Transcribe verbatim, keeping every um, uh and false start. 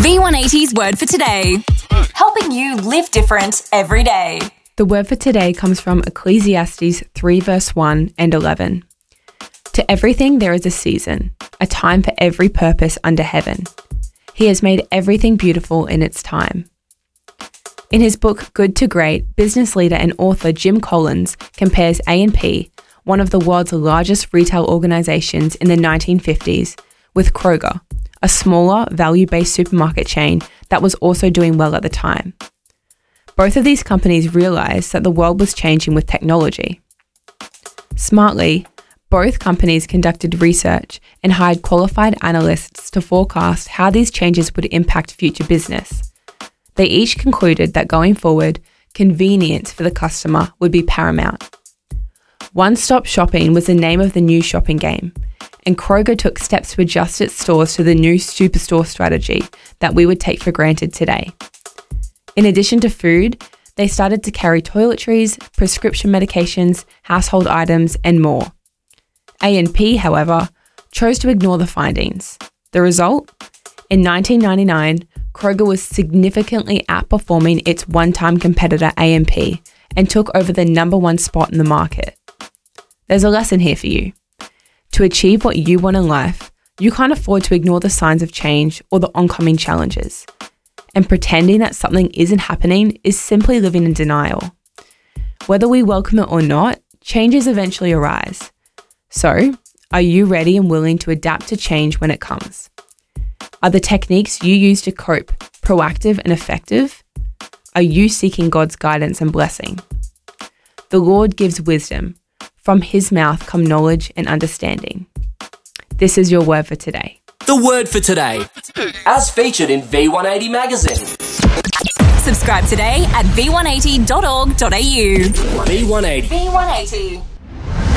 V one eighty's word for today, helping you live different every day. The word for today comes from Ecclesiastes three verse one and eleven. To everything there is a season, a time for every purpose under heaven. He has made everything beautiful in its time. In his book Good to Great, business leader and author Jim Collins compares A and P, one of the world's largest retail organizations in the nineteen fifties, with Kroger, a smaller, value-based supermarket chain that was also doing well at the time. Both of these companies realized that the world was changing with technology. Smartly, both companies conducted research and hired qualified analysts to forecast how these changes would impact future business. They each concluded that going forward, convenience for the customer would be paramount. One-stop shopping was the name of the new shopping game, and Kroger took steps to adjust its stores to the new superstore strategy that we would take for granted today. In addition to food, they started to carry toiletries, prescription medications, household items, and more. A and P, however, chose to ignore the findings. The result? In nineteen ninety-nine, Kroger was significantly outperforming its one-time competitor A and P and took over the number one spot in the market. There's a lesson here for you. To achieve what you want in life, you can't afford to ignore the signs of change or the oncoming challenges. And pretending that something isn't happening is simply living in denial. Whether we welcome it or not, changes eventually arise. So, are you ready and willing to adapt to change when it comes? Are the techniques you use to cope proactive and effective? Are you seeking God's guidance and blessing? The Lord gives wisdom. From his mouth come knowledge and understanding. This is your word for today. The word for today, as featured in V one eighty magazine. Subscribe today at v one eighty dot org dot a u. V one eighty. V one eighty.